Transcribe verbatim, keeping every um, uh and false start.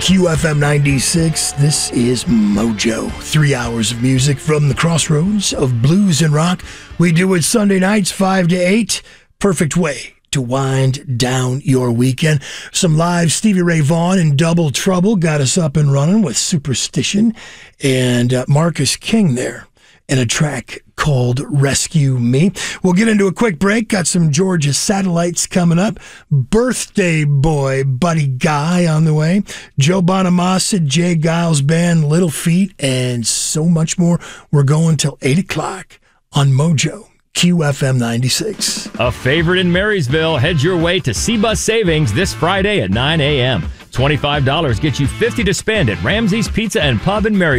Q F M ninety-six, this is Mojo. Three hours of music from the crossroads of blues and rock. We do it Sunday nights, five to eight. Perfect way to wind down your weekend. Some live Stevie Ray Vaughan and Double Trouble got us up and running with Superstition. And uh, Marcus King there in a track called Rescue Me. We'll get into a quick break. Got some Georgia Satellites coming up. Birthday Boy Buddy Guy on the way. Joe Bonamassa, Jay Giles Band, Little Feat, and so much more. We're going till eight o'clock on Mojo. Q F M ninety-six. A favorite in Marysville heads your way to C-Bus Savings this Friday at nine a.m. twenty-five dollars gets you fifty dollars to spend at Ramsey's Pizza and Pub in Marysville.